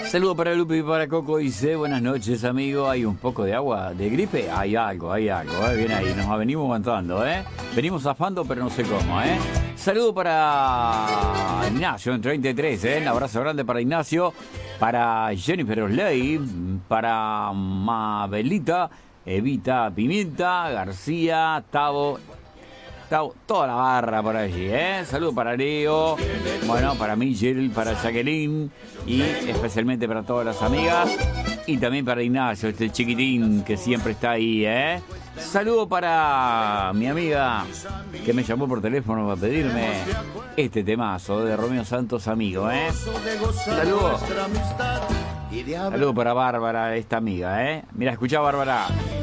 Saludos para Lupe y para Coco. Dice, buenas noches, amigo. Hay un poco de agua, de gripe. Hay algo, Bien ahí, nos venimos aguantando, Venimos zafando, pero no sé cómo, Saludo para Ignacio en 33, Un abrazo grande para Ignacio. Para Jennifer Osley. Para Mabelita. Evita Pimienta. García. Tavo, toda la barra por allí, Saludos para Leo, bueno, para Michelle, para Jacqueline y especialmente para todas las amigas y también para Ignacio, este chiquitín que siempre está ahí, Saludo para mi amiga que me llamó por teléfono para pedirme este temazo de Romeo Santos, amigo, Saludos para Bárbara, esta amiga, Mira, escuchá, Bárbara.